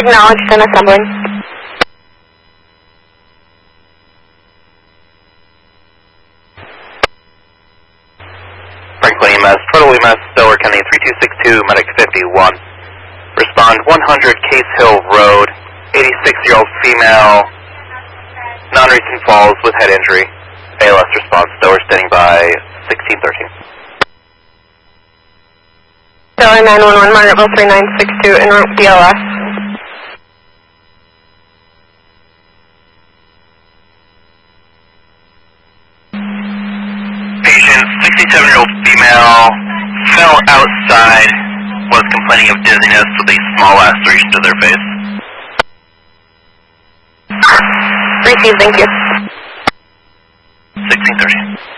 Acknowledged and assembling. Franklin EMS, total EMS, Delaware County 3262, medic 51. Respond 100 Case Hill Road, 86-year-old female, non-recent falls with head injury. ALS response, Delaware standing by 1613. Delaware 911, Margaretville 3962, en route BLS. Patient, 67-year-old female, fell outside, was complaining of dizziness with a small laceration to their face. Received, thank you. 1613.